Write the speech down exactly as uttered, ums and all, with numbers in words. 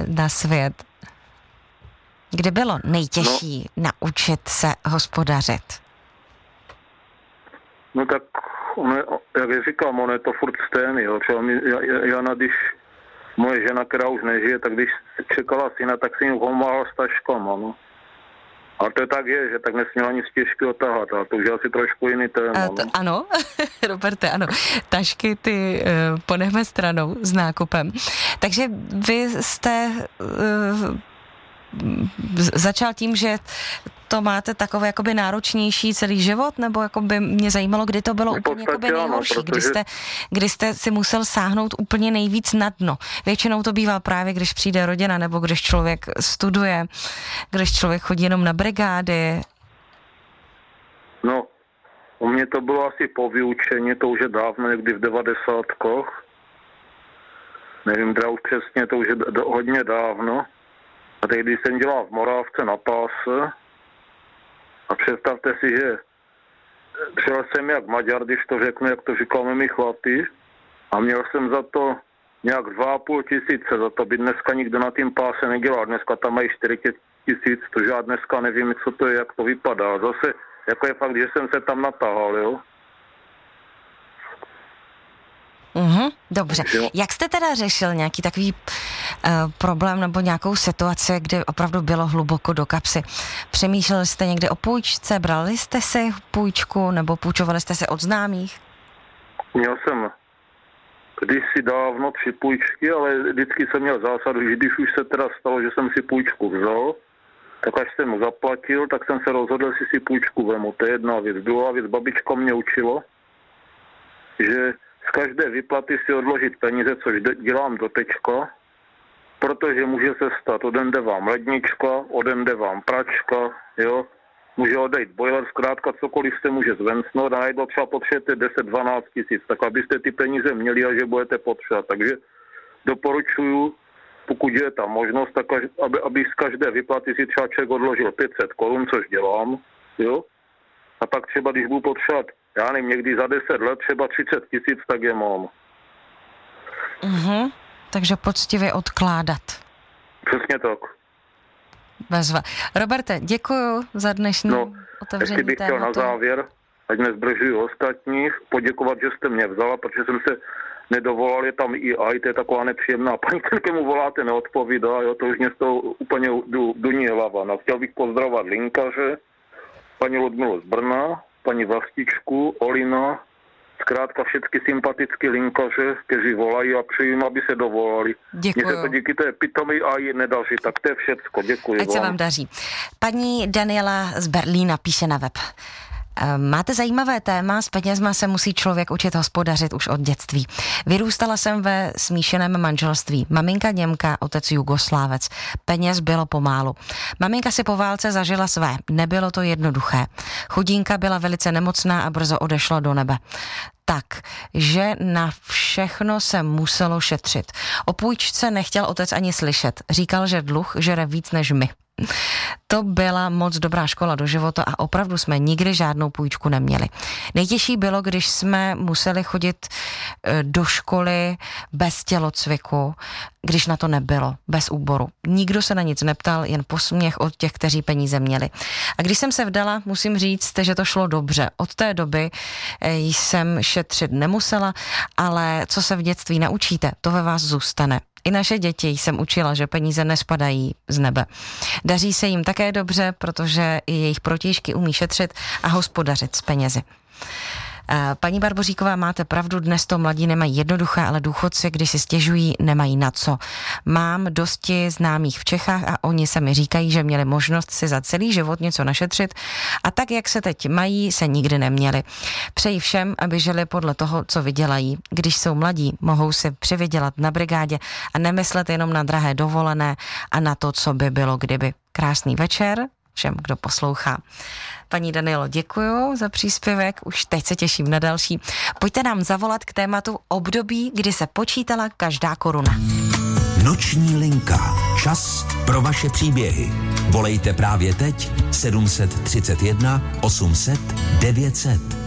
na svět? Kde bylo nejtěžší no. naučit se hospodařit? No tak, ono, jak říkám, ono je to furt stejný, jo. Třeba mi, Jana, když moje žena, která už nežije, tak když čekala syna, tak si jim pomáhal s taškama, no. A to je tak je, že tak nesměl ani z těžky otahat, a to už je asi trošku jiný téma. A to, no. Ano, Roberte, ano. Tašky ty uh, ponechme stranou s nákupem. Takže vy jste uh, začal tím, že to máte takové jakoby náročnější celý život, nebo jakoby mě zajímalo, kdy to bylo úplně jakoby nejhorší, ano, protože... kdy, jste, kdy jste si musel sáhnout úplně nejvíc na dno. Většinou to bývá právě, když přijde rodina, nebo když člověk studuje, když člověk chodí jenom na brigády. No, u mě to bylo asi po vyučení, to už je dávno, někdy v devadesátkách. Nevím, teda už přesně, to už je d- hodně dávno. A teď, když jsem dělal v Morávce na páse, a představte si, že přijel jsem jak Maďar, když to řeknu, jak to říkáme my chlapi, a měl jsem za to nějak dva a půl tisíce, za to by dneska nikdo na tým páse nedělal. Dneska tam mají čtyři tisíc, to já dneska nevím, co to je, jak to vypadá. Zase, jako je fakt, že jsem se tam natahal, jo. Mhm, dobře. Jak jste teda řešil nějaký takový uh, problém nebo nějakou situaci, kdy opravdu bylo hluboko do kapsy? Přemýšleli jste někde o půjčce, brali jste si půjčku nebo půjčovali jste se od známých? Měl jsem kdysi dávno tři půjčky, ale vždycky jsem měl zásadu, že když už se teda stalo, že jsem si půjčku vzal, tak až jsem mu zaplatil, tak jsem se rozhodl, že si půjčku vemu. To je jedna věc. Druhá věc, babička mě učilo, že z každé výplaty si odložit peníze, což dělám do tečka, protože může se stát, odem jde vám lednička, odem jde vám pračka, jo, může odejít boiler, zkrátka cokoliv se může zvencnout a najednou třeba potřebujete deset dvanáct tisíc, tak abyste ty peníze měli a že budete potřebovat. Takže doporučuju, pokud je ta možnost, tak aby, aby z každé výplaty si třeba člověk odložil pět set korun, což dělám, jo, a pak třeba, když budu potřebovat, já nevím, někdy za deset let třeba třicet tisíc, tak je mám. Mhm, takže poctivě odkládat. Přesně tak. Bezva. Roberte, děkuju za dnešní no, otevření ještě bych tématu. chtěl na závěr, ať nezdržuju ostatních, poděkovat, že jste mě vzala, protože jsem se nedovolal, je tam i aj, to je taková nepříjemná paní, kterému voláte, neodpovídá, jo, to už mě z toho úplně duní hlava. No, chtěl bych pozdravovat linkaře, paní Ludmilu z Brna, paní Vlastičku, Olina, zkrátka všetky sympatické linkaře, kteří volají a přejím, aby se dovolali. Děkuju. Mně se to díky té pitomí aj nedaří, tak to je všecko. Děkuji Ať vám. se vám daří. Paní Daniela z Berlína píše na web. Máte zajímavé téma, s penězma se musí člověk učit hospodařit už od dětství. Vyrůstala jsem ve smíšeném manželství. Maminka Němka, otec Jugoslávec. Peněz bylo pomálu. Maminka si po válce zažila své. Nebylo to jednoduché. Chudinka byla velice nemocná a brzo odešla do nebe. Tak, že na všechno se muselo šetřit. O půjčce nechtěl otec ani slyšet. Říkal, že dluh žere víc než my. To byla moc dobrá škola do života a opravdu jsme nikdy žádnou půjčku neměli. Nejtěžší bylo, když jsme museli chodit do školy bez tělocviku, když na to nebylo, bez úboru. Nikdo se na nic neptal, jen posměch od těch, kteří peníze měli. A když jsem se vdala, musím říct, že to šlo dobře. Od té doby jsem šetřit nemusela, ale co se v dětství naučíte, to ve vás zůstane. I naše děti jsem učila, že peníze nespadají z nebe. Daří se jim také dobře, protože i jejich protějšky umí šetřit a hospodařit s penězi. Paní Barboříková, máte pravdu, dnes to mladí nemají jednoduché, ale důchodci, když si stěžují, nemají na co. Mám dosti známých v Čechách a oni se mi říkají, že měli možnost si za celý život něco našetřit a tak, jak se teď mají, se nikdy neměli. Přeji všem, aby žili podle toho, co vydělají. Když jsou mladí, mohou si přivydělat na brigádě a nemyslet jenom na drahé dovolené a na to, co by bylo kdyby. Krásný večer všem, kdo poslouchá. Paní Danielo, děkuju za příspěvek, už teď se těším na další. Pojďte nám zavolat k tématu období, kdy se počítala každá koruna. Noční linka. Čas pro vaše příběhy. Volejte právě teď sedm set třicet jedna osm set devět set.